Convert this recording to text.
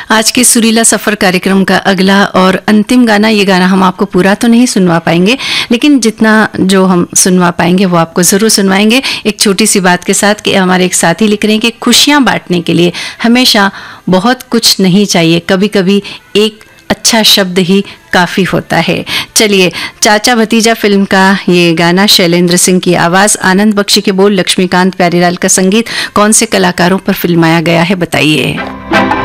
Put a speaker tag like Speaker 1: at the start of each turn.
Speaker 1: आज के सुरीला सफ़र कार्यक्रम का अगला और अंतिम गाना, ये गाना हम आपको पूरा तो नहीं सुनवा पाएंगे, लेकिन जितना जो हम सुनवा पाएंगे वो आपको ज़रूर सुनवाएंगे। एक छोटी सी बात के साथ कि हमारे एक साथी लिख रहे हैं कि खुशियाँ बांटने के लिए हमेशा बहुत कुछ नहीं चाहिए, कभी कभी एक अच्छा शब्द ही काफ़ी होता है। चलिए, चाचा भतीजा फिल्म का ये गाना, शैलेंद्र सिंह की आवाज़, आनंद बख्शी के बोल, लक्ष्मीकांत प्यारेलाल का संगीत, कौन से कलाकारों पर फिल्माया गया है बताइए।